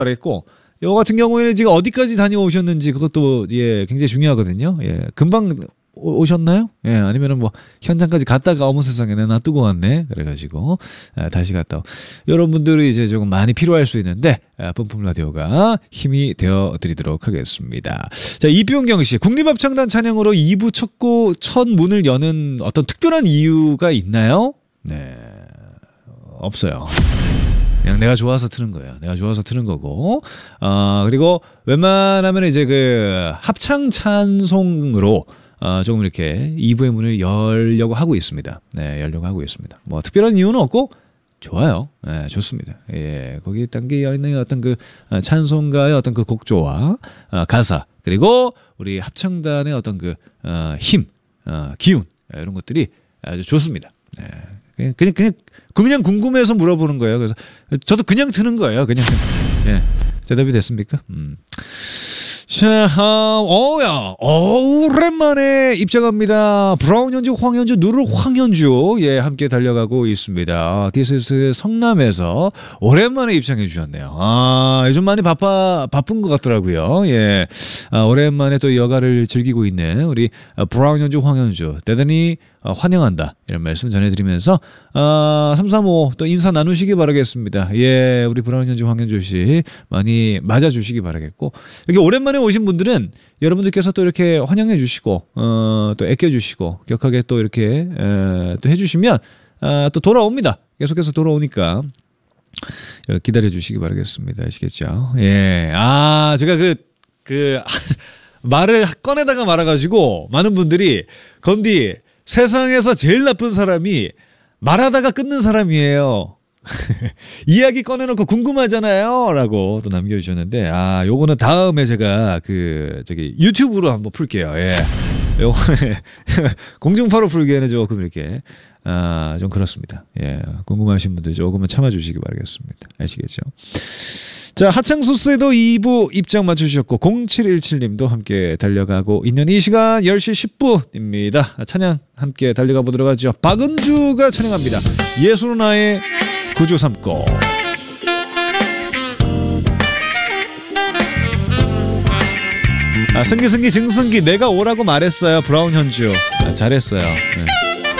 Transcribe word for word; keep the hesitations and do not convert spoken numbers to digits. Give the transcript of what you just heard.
바라겠고, 요 같은 경우에는 지금 어디까지 다녀오셨는지 그것도 예 굉장히 중요하거든요. 예, 금방 오, 오셨나요? 예, 아니면은 뭐 현장까지 갔다가 어머 세상에 내가 놔두고 왔네. 그래가지고 아, 다시 갔다. 오. 여러분들이 이제 조금 많이 필요할 수 있는데 아, 뿜뿜 라디오가 힘이 되어드리도록 하겠습니다. 자, 이병경 씨, 국립합창단 찬양으로 이 부 첫 곡 첫 문을 여는 어떤 특별한 이유가 있나요? 네, 없어요. 그냥 내가 좋아서 트는 거예요. 내가 좋아서 트는 거고, 어, 그리고 웬만하면 이제 그 합창 찬송으로 어, 조금 이렇게 이 부의 문을 열려고 하고 있습니다. 네, 열려고 하고 있습니다. 뭐 특별한 이유는 없고 좋아요. 네, 좋습니다. 예, 거기 담겨 있는 어떤 그 찬송가의 어떤 그 곡조와 어, 가사, 그리고 우리 합창단의 어떤 그 어, 힘, 어, 기운 이런 것들이 아주 좋습니다. 네. 그냥 그냥 그냥 궁금해서 물어보는 거예요. 그래서 저도 그냥 트는 거예요. 그냥. 예. 대답이 됐습니까? 음. 자, 어야, 어, 오랜만에 입장합니다. 브라운 현주, 황현주, 누르 황현주, 예, 함께 달려가고 있습니다. 디에스에스 성남에서 오랜만에 입장해 주셨네요. 아, 요즘 많이 바빠, 바쁜 것 같더라고요. 예. 아, 오랜만에 또 여가를 즐기고 있는 우리 브라운 현주, 황현주, 대단히 어, 환영한다. 이런 말씀 전해드리면서, 아, 삼삼오 또 인사 나누시기 바라겠습니다. 예, 우리 브라운 현주, 황현주 씨 많이 맞아주시기 바라겠고, 이렇게 오랜만에 오신 분들은 여러분들께서 또 이렇게 환영해 주시고, 어, 또 애껴 주시고, 격하게 또 이렇게, 에, 또 해주시면, 아, 또 돌아옵니다. 계속해서 돌아오니까. 기다려 주시기 바라겠습니다. 아시겠죠? 예. 아, 제가 그, 그, 말을 꺼내다가 말아가지고, 많은 분들이, 건디, 세상에서 제일 나쁜 사람이 말하다가 끊는 사람이에요. 이야기 꺼내놓고 궁금하잖아요. 라고 또 남겨주셨는데, 아, 요거는 다음에 제가 그, 저기, 유튜브로 한번 풀게요. 예. 요거는 공중파로 풀기에는 조금 이렇게, 아, 좀 그렇습니다. 예. 궁금하신 분들 조금은 참아주시기 바라겠습니다. 아시겠죠? 자, 하창수스에도 이 부 입장 맞춰주셨고, 공칠일칠님도 함께 달려가고 있는 이 시간 열 시 십 분입니다. 찬양 함께 달려가 보도록 하죠. 박은주가 찬양합니다. 예수로 나의 구주 삼고. 아, 승기 승기 증승기 내가 오라고 말했어요. 브라운 현주. 아, 잘했어요. 네.